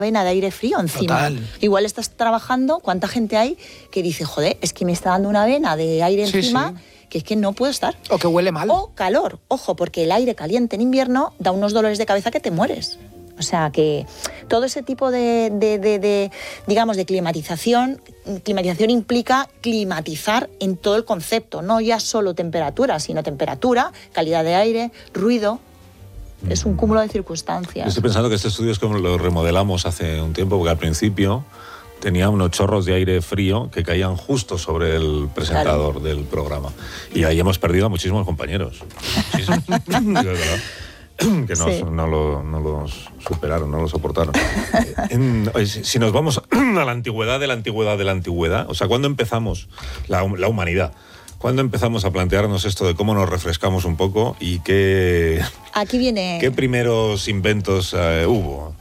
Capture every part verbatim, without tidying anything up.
vena de aire frío encima. Total. Igual estás trabajando, ¿cuánta gente hay que dice, joder, es que me está dando una vena de aire Sí, encima, sí. que es que no puedo estar? O que huele mal. O calor, ojo, porque el aire caliente en invierno da unos dolores de cabeza que te mueres. O sea que todo ese tipo de, de, de, de digamos, de climatización, climatización implica climatizar en todo el concepto, no ya solo temperatura, sino temperatura, calidad de aire, ruido. Es un cúmulo de circunstancias. Yo estoy pensando que este estudio es como lo remodelamos hace un tiempo, porque al principio tenía unos chorros de aire frío que caían justo sobre el presentador claro. del programa. Y ahí hemos perdido a muchísimos compañeros. Muchísimos. De verdad. Que no, sí. no, lo, no los superaron, no lo soportaron. en, si nos vamos a la antigüedad de la antigüedad de la antigüedad, o sea, ¿cuándo empezamos la, la humanidad? ¿Cuándo empezamos a plantearnos esto de cómo nos refrescamos un poco y qué, Aquí viene... qué primeros inventos uh, hubo?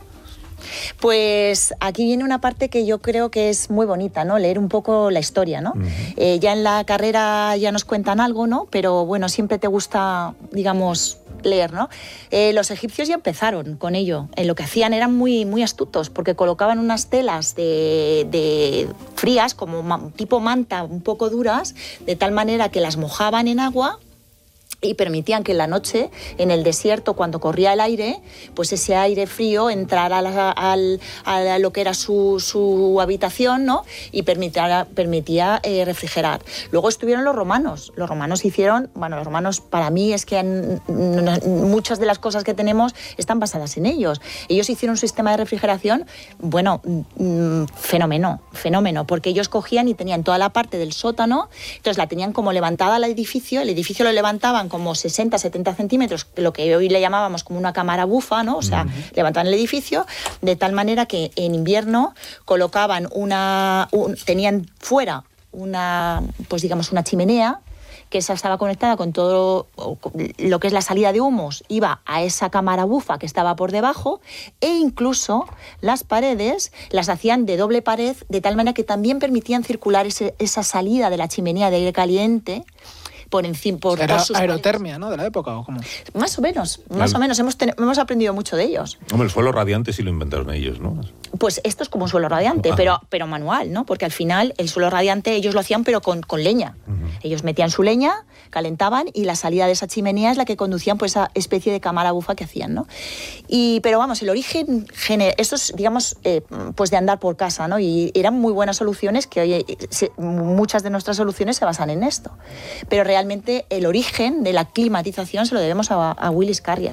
Pues aquí viene una parte que yo creo que es muy bonita, ¿no? Leer un poco la historia, ¿no? Uh-huh. Eh, ya en la carrera ya nos cuentan algo, ¿no? Pero bueno, siempre te gusta, digamos, leer, ¿no? Eh, los egipcios ya empezaron con ello. Eh, lo que hacían eran muy, muy astutos, porque colocaban unas telas de, de frías, como ma- tipo manta, un poco duras, de tal manera que las mojaban en agua y permitían que en la noche, en el desierto, cuando corría el aire, pues ese aire frío entrara a, la, a, a lo que era su, su habitación, ¿no? Y permitía, permitía eh, refrigerar. Luego estuvieron los romanos. Los romanos hicieron, bueno, los romanos para mí es que han, muchas de las cosas que tenemos están basadas en ellos. Ellos hicieron un sistema de refrigeración, bueno, mmm, fenómeno, fenómeno, porque ellos cogían y tenían toda la parte del sótano, entonces la tenían como levantada al edificio, el edificio lo levantaban como sesenta, setenta centímetros, lo que hoy le llamábamos como una cámara bufa, ¿no? O sea, uh-huh. levantaban el edificio de tal manera que en invierno colocaban una... Un, tenían fuera una, pues digamos, una chimenea, que esa estaba conectada con todo lo que es la salida de humos, iba a esa cámara bufa que estaba por debajo, e incluso las paredes las hacían de doble pared, de tal manera que también permitían circular ese, esa salida de la chimenea de aire caliente por encima, por, Era por sus aerotermia, ¿no? De la época, ¿o cómo? Más o menos, más claro. o menos. Hemos, ten, hemos aprendido mucho de ellos. Hombre, el suelo radiante sí lo inventaron ellos, ¿no? Pues esto es como un suelo radiante, ah. pero, pero manual, ¿no? Porque al final el suelo radiante ellos lo hacían, pero con, con leña. Uh-huh. Ellos metían su leña, calentaban, y la salida de esa chimenea es la que conducían por esa especie de cámara bufa que hacían, ¿no? Y, pero vamos, el origen, esto es, digamos, eh, pues de andar por casa, ¿no? Y eran muy buenas soluciones que hoy se, muchas de nuestras soluciones se basan en esto. Pero realmente el origen de la climatización se lo debemos a, a Willis Carrier.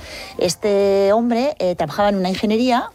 Este hombre eh, trabajaba en una ingeniería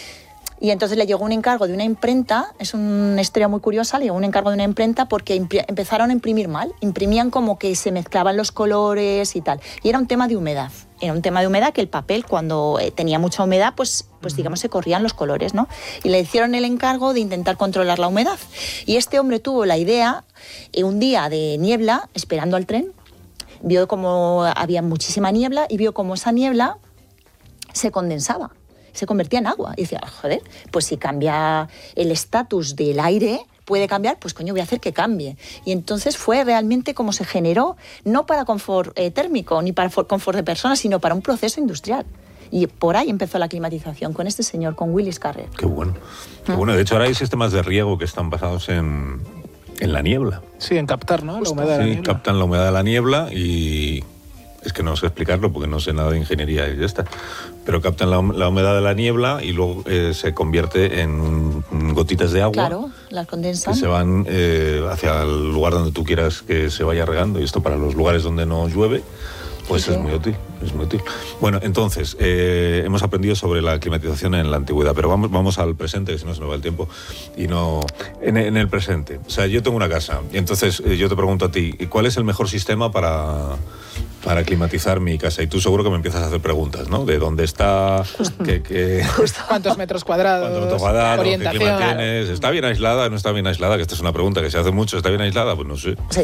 y entonces le llegó un encargo de una imprenta, es una historia muy curiosa, le llegó un encargo de una imprenta porque imp- empezaron a imprimir mal, imprimían como que se mezclaban los colores y tal, y era un tema de humedad, era un tema de humedad que el papel cuando eh, tenía mucha humedad, pues, pues digamos se corrían los colores, ¿no? Y le hicieron el encargo de intentar controlar la humedad, y este hombre tuvo la idea, eh, un día de niebla, esperando al tren, vio como había muchísima niebla y vio como esa niebla se condensaba, se convertía en agua. Y decía, joder, pues si cambia el estatus del aire, puede cambiar, pues coño, voy a hacer que cambie. Y entonces fue realmente como se generó, no para confort eh, térmico, ni para confort de personas, sino para un proceso industrial. Y por ahí empezó la climatización, con este señor, con Willis Carrier. Qué bueno. Qué bueno. De hecho, ahora hay sistemas de riego que están basados en, en la niebla. Sí, en captar, ¿no? Justo. La humedad de la sí, niebla. captan la humedad de la niebla y... Es que no sé explicarlo porque no sé nada de ingeniería y ya está. Pero captan la, la humedad de la niebla y luego eh, se convierte en gotitas de agua. Claro, las condensan. Que se van eh, hacia el lugar donde tú quieras que se vaya regando. Y esto para los lugares donde no llueve, pues sí, es muy útil. Es muy útil. Bueno, entonces, eh, hemos aprendido sobre la climatización en la antigüedad, pero vamos, vamos al presente, que si no se nos va el tiempo. Y no... En, en el presente. O sea, yo tengo una casa y entonces eh, yo te pregunto a ti, ¿cuál es el mejor sistema para... para climatizar mi casa? Y tú seguro que me empiezas a hacer preguntas, ¿no? De dónde está, qué, qué... cuántos metros cuadrados, ¿Cuántos metros cuadrados, orientación. ¿Qué clima tienes? ¿Está bien aislada? ¿No está bien aislada? Que esta es una pregunta que se hace mucho. ¿Está bien aislada? Pues no sé. Sí.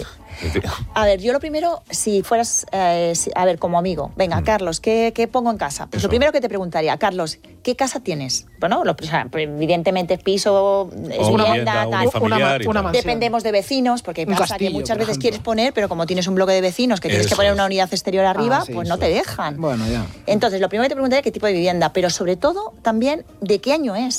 A ver, yo lo primero, si fueras, eh, si, a ver, como amigo, venga, mm. Carlos, ¿qué, ¿qué pongo en casa? Pues Eso. Lo primero que te preguntaría, Carlos, ¿qué casa tienes? Bueno, lo, o sea, evidentemente piso, es una vivienda, tal. Una, una, una Dependemos de vecinos, porque un pasa castillo, que muchas veces ejemplo. quieres poner, pero como tienes un bloque de vecinos que tienes Eso que poner es. una unidad exterior arriba, ah, sí, pues no sí. te dejan. Bueno, ya. Entonces, lo primero que te preguntaría es qué tipo de vivienda, pero sobre todo también de qué año es.